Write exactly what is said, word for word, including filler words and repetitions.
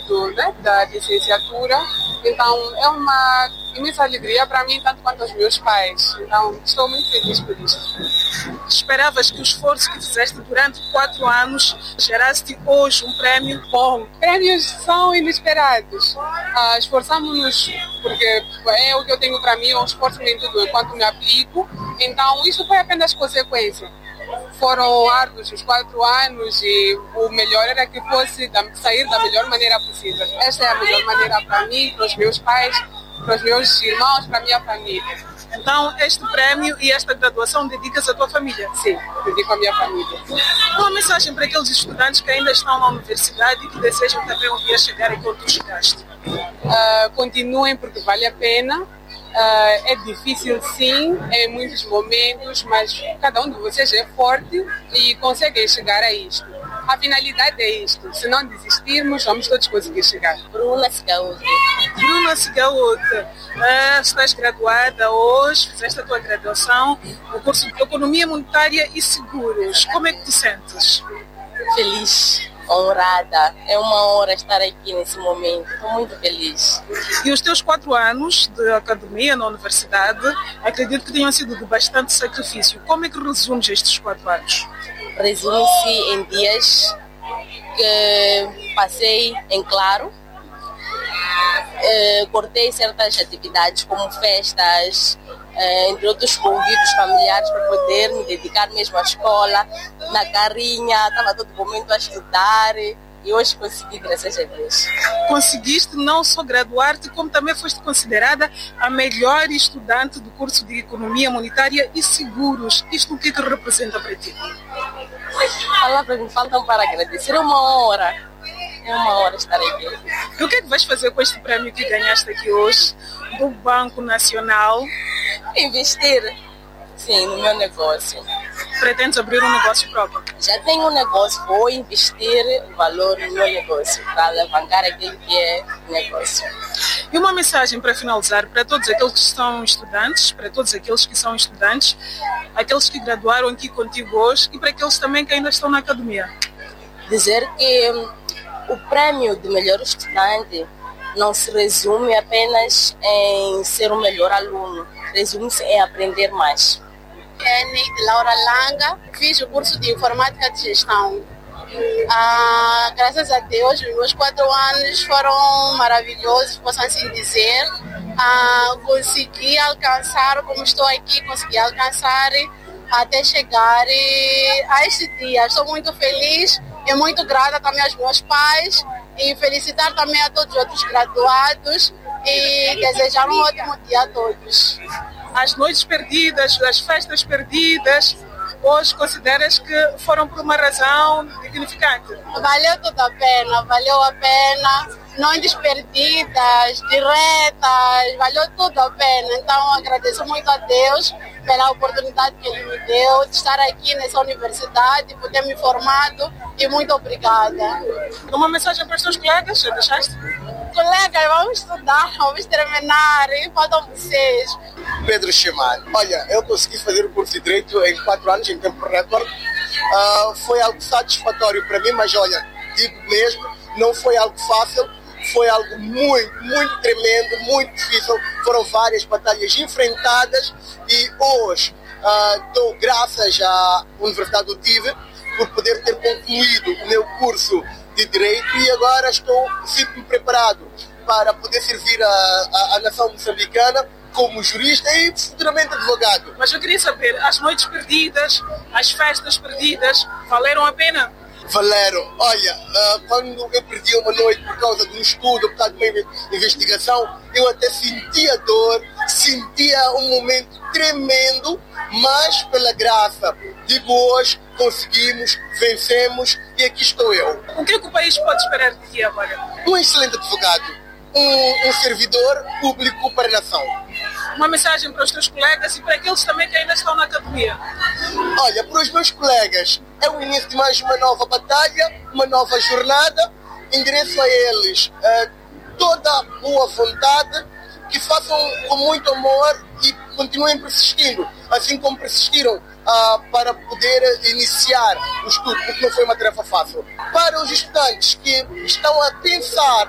do, né, da licenciatura. Então é uma imensa alegria para mim, tanto quanto aos meus pais. Então estou muito feliz por isso. Esperavas que o esforço que fizeste durante quatro anos gerasse hoje um prémio? Bom, prêmios são inesperados. Ah, esforçamos-nos, porque é o que eu tenho para mim, eu esforço-me em tudo enquanto me aplico. Então isso foi apenas consequência. Foram árduos os quatro anos e o melhor era que fosse da, sair da melhor maneira possível. Esta é a melhor maneira para mim, para os meus pais, para os meus irmãos, para a minha família. Então, este prémio e esta graduação dedicas à tua família? Sim, dedico à minha família. Uma mensagem para aqueles estudantes que ainda estão na universidade e que desejam também um dia chegar enquanto tu chegaste? Uh, continuem porque vale a pena. Uh, é difícil sim, em muitos momentos, mas cada um de vocês é forte e consegue chegar a isto. A finalidade é isto. Se não desistirmos, vamos todos conseguir chegar. Bruna Cigaúte. Bruna Cigaúte, uh, estás graduada hoje, fizeste a tua graduação no curso de Economia Monetária e Seguros. Como é que te sentes? Feliz, honrada. É uma honra estar aqui nesse momento. Estou muito feliz. E os teus quatro anos de academia na universidade, acredito que tenham sido de bastante sacrifício. Como é que resumes estes quatro anos? Resume-se em dias que passei em claro, eh, cortei certas atividades como festas, eh, entre outros convívios familiares para poder me dedicar mesmo à escola, na carrinha, estava todo momento a estudar e hoje consegui, graças a Deus. Conseguiste não só graduar-te, como também foste considerada a melhor estudante do curso de Economia Monetária e Seguros. Isto o que, que representa para ti? Palavras me faltam para agradecer. É uma honra. É uma honra estar aqui. E o que é que vais fazer com este prémio que ganhaste aqui hoje do Banco Nacional? Investir, sim, no meu negócio. Pretendes abrir um negócio próprio? Já tenho um negócio, vou investir o valor no meu negócio para alavancar aquilo que é negócio. E uma mensagem para finalizar para todos aqueles que são estudantes, para todos aqueles que são estudantes, aqueles que graduaram aqui contigo hoje e para aqueles também que ainda estão na academia. Dizer que o prémio de melhor estudante não se resume apenas em ser o melhor aluno, resume-se em aprender mais. É Neide Laura Langa, fiz o curso de Informática de Gestão. Ah, graças a Deus, os meus quatro anos foram maravilhosos, posso assim dizer. Ah, consegui alcançar, como estou aqui, consegui alcançar até chegar a este dia. Estou muito feliz e muito grata também aos meus pais e felicitar também a todos os outros graduados e desejar um ótimo dia a todos. As noites perdidas, as festas perdidas, hoje consideras que foram por uma razão significante? Valeu tudo a pena, valeu a pena. Noites perdidas, diretas, valeu tudo a pena. Então agradeço muito a Deus pela oportunidade que Ele me deu de estar aqui nessa universidade, poder me formado e muito obrigada. Uma mensagem para os teus colegas, já deixaste? Colegas, vamos estudar, vamos terminar, e faltam vocês. Pedro Chimar. Olha, eu consegui fazer o curso de Direito em quatro anos, em tempo recorde. Uh, foi algo satisfatório para mim, mas olha, digo mesmo, não foi algo fácil, foi algo muito, muito tremendo, muito difícil. Foram várias batalhas enfrentadas e hoje uh, dou graças à Universidade do Tive por poder ter concluído o meu curso de Direito e agora estou sinto-me preparado para poder servir a, a, a nação moçambicana como jurista e futuramente advogado. Mas eu queria saber, as noites perdidas, as festas perdidas, valeram a pena? Valeram. Olha, uh, quando eu perdi uma noite por causa de um estudo, por causa de uma investigação, eu até sentia dor, sentia um momento tremendo, mas pela graça de hoje conseguimos, vencemos e aqui estou eu. O que é que o país pode esperar de ti agora? Um excelente advogado, um, um servidor público para a nação. Uma mensagem para os teus colegas e para aqueles também que ainda estão na academia. Olha, para os meus colegas, é o início de mais uma nova batalha, uma nova jornada. Endereço a eles uh, toda a boa vontade, que façam com muito amor e continuem persistindo, assim como persistiram uh, para poder iniciar o estudo, porque não foi uma tarefa fácil. Para os estudantes que estão a pensar